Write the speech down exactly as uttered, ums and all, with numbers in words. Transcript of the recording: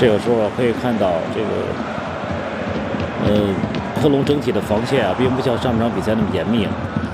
这个时候可以看到这个，呃，特隆整体的防线啊，并不像上半场比赛那么严密了。